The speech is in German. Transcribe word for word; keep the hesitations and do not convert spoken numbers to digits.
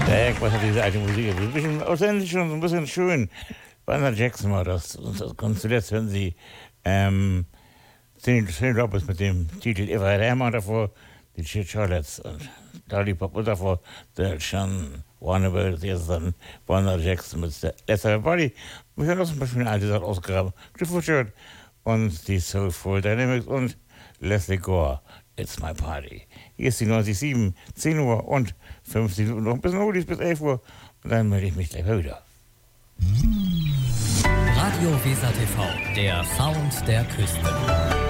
Was hat diese alte Musik? Das ist ein bisschen authentisch und so ein bisschen schön. Wanda Jackson war das. Und zuletzt hören Sie ähm, Cindy Robbins mit dem Titel If I Am und davor die Shit Charlottes und Lollipop und davor The Sean Warnable. Jetzt dann Wanda Jackson mit der Let's Have a Party. Wir hören auch so ein paar schöne alte Sachen ausgegraben. Cliff Richard und die Soulful Dynamics und Leslie Gore. It's My Party. Hier ist die neunzig Komma sieben, zehn Uhr und fünfzehn Minuten noch ein bisschen Oldies bis elf Uhr. Und dann melde ich mich gleich wieder. Radio Weser T V, der Sound der Küste.